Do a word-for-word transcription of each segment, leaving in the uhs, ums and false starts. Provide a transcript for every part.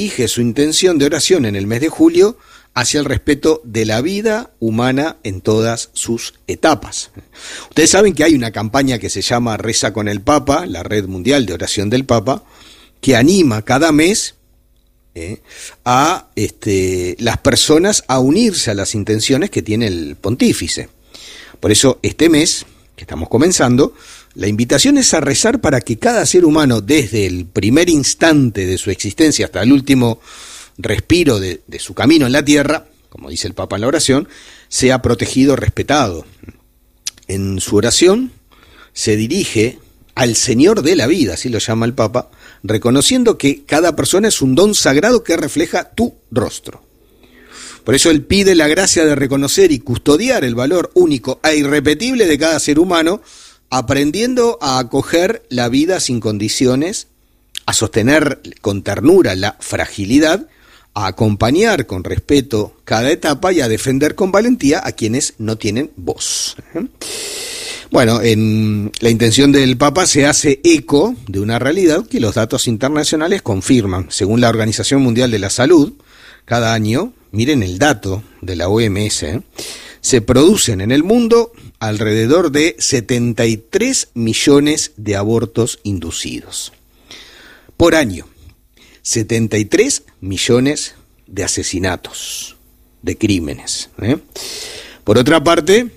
dirige su intención de oración en el mes de julio hacia el respeto de la vida humana en todas sus etapas. Ustedes saben que hay una campaña que se llama Reza con el Papa, la Red Mundial de Oración del Papa, que anima cada mes eh, a este, las personas a unirse a las intenciones que tiene el pontífice. Por eso este mes, que estamos comenzando, la invitación es a rezar para que cada ser humano, desde el primer instante de su existencia hasta el último respiro de, de su camino en la tierra, como dice el Papa en la oración, sea protegido, respetado. En su oración se dirige al Señor de la vida, así lo llama el Papa, reconociendo que cada persona es un don sagrado que refleja tu rostro. Por eso él pide la gracia de reconocer y custodiar el valor único e irrepetible de cada ser humano, aprendiendo a acoger la vida sin condiciones, a sostener con ternura la fragilidad, a acompañar con respeto cada etapa y a defender con valentía a quienes no tienen voz. Bueno, en la intención del Papa se hace eco de una realidad que los datos internacionales confirman. Según la Organización Mundial de la Salud, cada año, miren el dato de la O M S, ¿eh? se producen en el mundo alrededor de setenta y tres millones de abortos inducidos. Por año. setenta y tres millones de asesinatos, de crímenes. ¿eh? Por otra parte,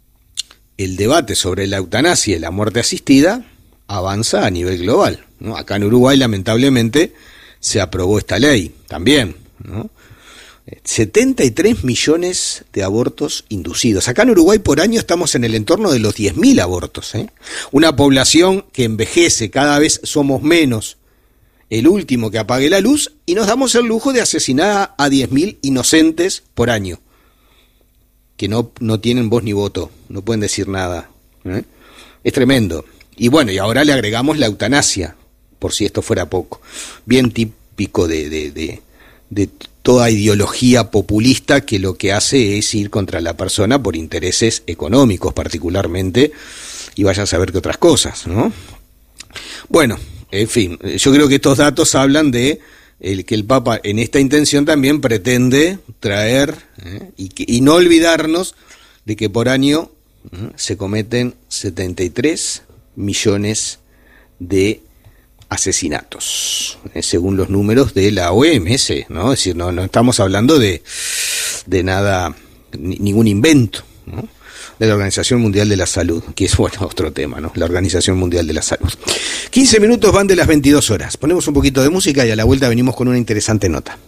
el debate sobre la eutanasia y la muerte asistida avanza a nivel global, ¿no? Acá en Uruguay, lamentablemente, se aprobó esta ley también, ¿no? setenta y tres millones de abortos inducidos. Acá en Uruguay por año estamos en el entorno de los diez mil abortos. ¿eh? Una población que envejece, cada vez somos menos, el último que apague la luz, y nos damos el lujo de asesinar a diez mil inocentes por año, que no, no tienen voz ni voto, no pueden decir nada. ¿eh? Es tremendo. Y bueno, y ahora le agregamos la eutanasia, por si esto fuera poco. Bien típico de, de, de, de toda ideología populista que lo que hace es ir contra la persona por intereses económicos particularmente, y vaya a saber que otras cosas, ¿no? Bueno, en fin, yo creo que estos datos hablan de el que el Papa en esta intención también pretende traer ¿eh? y, que, y no olvidarnos de que por año ¿eh? se cometen setenta y tres millones de asesinatos, ¿eh? según los números de la O M S, ¿no? Es decir, no, no estamos hablando de, de nada, ni, ningún invento, ¿no? de la Organización Mundial de la Salud, que es, bueno, otro tema, ¿no? La Organización Mundial de la Salud. quince minutos van de las veintidós horas. Ponemos un poquito de música y a la vuelta venimos con una interesante nota.